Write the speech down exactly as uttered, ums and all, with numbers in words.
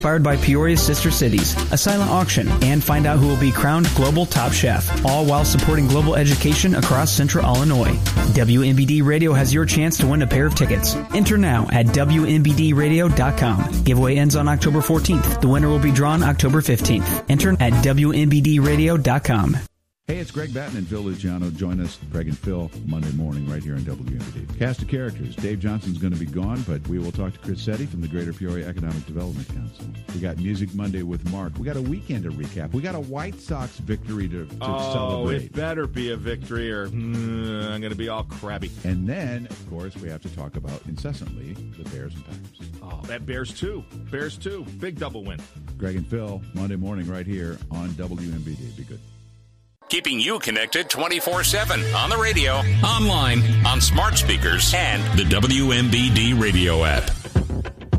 Powered by Peoria's sister cities, a silent auction, and find out who will be crowned Global Top Chef, all while supporting global education across Central Illinois. W M B D Radio has your chance to win a pair of tickets. Enter now at W M B D radio dot com. Giveaway ends on October fourteenth. The winner will be drawn October fifteenth. Enter at W M B D radio dot com. Hey, it's Greg Batten and Phil Luciano. Join us, Greg and Phil, Monday morning right here on W M B D. Cast of characters. Dave Johnson's going to be gone, but we will talk to Chris Setti from the Greater Peoria Economic Development Council. We got Music Monday with Mark. We got a weekend to recap. We got a White Sox victory to, to oh, celebrate. Oh, it better be a victory or mm, I'm going to be all crabby. And then, of course, we have to talk about incessantly the Bears and Packers. Oh, that Bears two. Bears two. Big double win. Greg and Phil, Monday morning right here on W M B D. Be good. Keeping you connected twenty-four seven on the radio, online, on smart speakers, and the W M B D radio app.